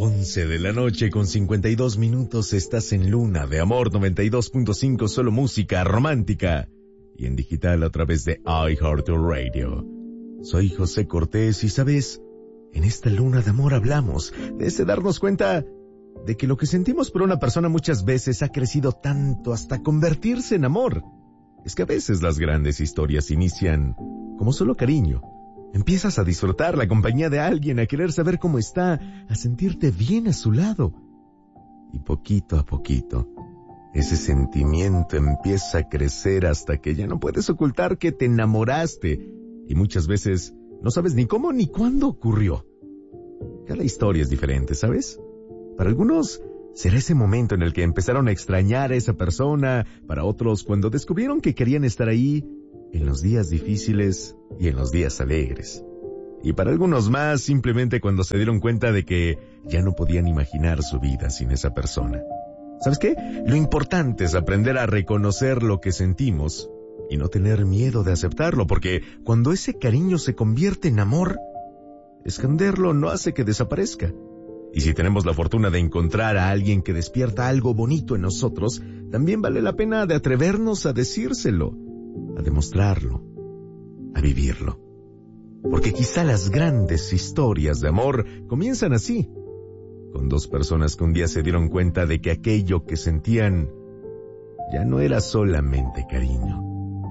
11 de la noche con 52 minutos, estás en Luna de Amor 92.5, solo música romántica y en digital a través de iHeartRadio. Soy José Cortés y sabes, en esta Luna de Amor hablamos de ese darnos cuenta de que lo que sentimos por una persona muchas veces ha crecido tanto hasta convertirse en amor. Es que a veces las grandes historias inician como solo cariño. Empiezas a disfrutar la compañía de alguien, a querer saber cómo está, a sentirte bien a su lado. Y poquito a poquito, ese sentimiento empieza a crecer hasta que ya no puedes ocultar que te enamoraste. Y muchas veces no sabes ni cómo ni cuándo ocurrió. Cada historia es diferente, ¿sabes? Para algunos será ese momento en el que empezaron a extrañar a esa persona. Para otros, cuando descubrieron que querían estar ahí en los días difíciles y en los días alegres. Y para algunos más, simplemente cuando se dieron cuenta de que ya no podían imaginar su vida sin esa persona. ¿Sabes qué? Lo importante es aprender a reconocer lo que sentimos y no tener miedo de aceptarlo, porque cuando ese cariño se convierte en amor, esconderlo no hace que desaparezca. Y si tenemos la fortuna de encontrar a alguien que despierta algo bonito en nosotros, también vale la pena de atrevernos a decírselo, a demostrarlo, a vivirlo. Porque quizá las grandes historias de amor comienzan así, con dos personas que un día se dieron cuenta de que aquello que sentían ya no era solamente cariño,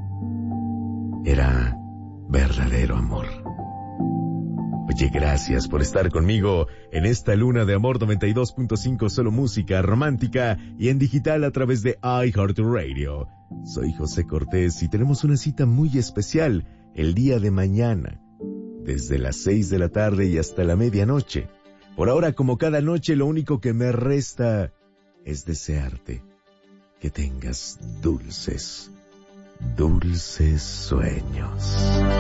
era verdadero amor. Oye, gracias por estar conmigo en esta Luna de Amor 92.5, solo música romántica y en digital a través de iHeartRadio. Soy José Cortés y tenemos una cita muy especial el día de mañana, desde las 6 de la tarde y hasta la medianoche. Por ahora, como cada noche, lo único que me resta es desearte que tengas dulces, dulces sueños.